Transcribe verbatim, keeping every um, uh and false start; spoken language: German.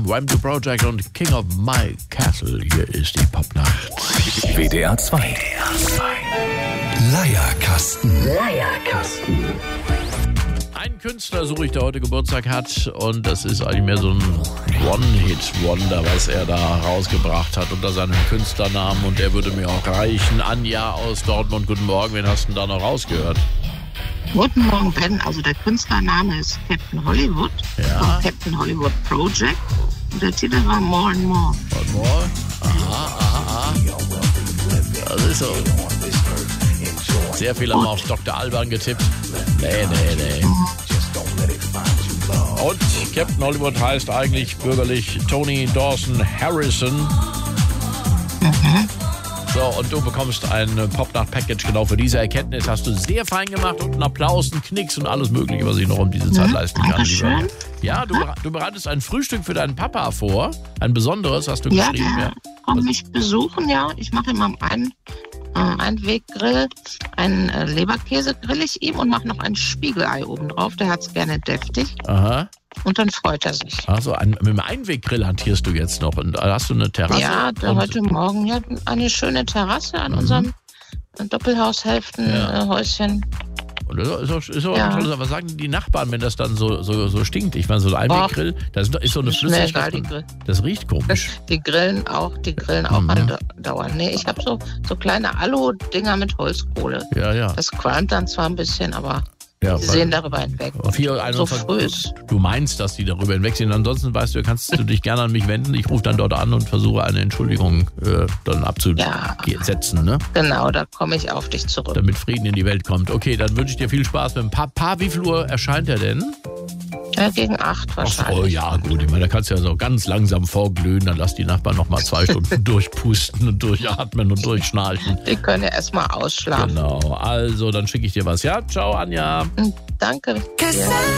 M, Wham! The Project und King of My Castle. Hier ist die Popnacht. W D R zwei. Leierkasten. Leierkasten. Einen Künstler suche ich, der heute Geburtstag hat, und das ist eigentlich mehr so ein One-Hit-Wonder, was er da rausgebracht hat unter seinem Künstlernamen, und der würde mir auch reichen. Anja aus Dortmund, guten Morgen, wen hast du denn da noch rausgehört? Guten Morgen, Ben. Also der Künstlername ist Captain Hollywood, Ja. vom Captain Hollywood Project, und der Titel war More and More. Und more? Aha, aha, aha. Das ist so. Sehr viele haben auf Doktor Alban getippt. Nee, nee, nee. Und Captain Hollywood heißt eigentlich bürgerlich Tony Dawson Harrison. Mhm. So, und du bekommst ein Popnacht-Package genau für diese Erkenntnis. Hast du sehr fein gemacht, und einen Applaus, einen Knicks und alles Mögliche, was ich noch um diese Zeit Mhm, leisten kann. Dankeschön. Lieber. Ja, du, bere- du bereitest ein Frühstück für deinen Papa vor. Ein besonderes, hast du Ja, geschrieben. der kommt mich besuchen, ja. Ich mache ihm am einen äh, Einweggrill, einen äh, Leberkäse grill ich ihm und mache noch ein Spiegelei oben drauf. Der hat's gerne deftig. Aha. Und dann freut er sich. Also ein, mit dem Einweggrill hantierst du jetzt noch. Und hast du eine Terrasse? Ja, der und, heute Morgen ja eine schöne Terrasse an Mhm. unserem Doppelhaushälften-Häuschen. Und das ist auch, ist auch Ja. ein tolles, was sagen die Nachbarn, wenn das dann so, so, so stinkt? Ich meine, so ein Einweggrill, das ist, ist so eine Ist mir egal, Flüssigkeit. die Grill. Das riecht komisch. Die grillen auch, die grillen auch Mhm. andauernd. Nee, ich habe so, so kleine Alu-Dinger mit Holzkohle. Ja, ja. Das qualmt dann zwar ein bisschen, aber ja sie weil- sehen darüber hinweg. auf hier So einundvierzig früh ist. Du meinst, dass die darüber hinwegsehen. Ansonsten weißt du, kannst du dich gerne an mich wenden. Ich rufe dann dort an und versuche eine Entschuldigung äh, dann abzusetzen, ne? Genau, da komme ich auf dich zurück. Damit Frieden in die Welt kommt. Okay, dann wünsche ich dir viel Spaß mit dem Papa. Wie viel Uhr erscheint er denn? Ja, gegen acht Ach wahrscheinlich. so, ja gut. Ich meine, da kannst du ja so ganz langsam vorglühen. Dann lass die Nachbarn noch mal zwei Stunden durchpusten und durchatmen und durchschnarchen. Die können ja erstmal ausschlafen. Genau. Also, dann schicke ich dir was. Ja, ciao, Anja. Danke. dir.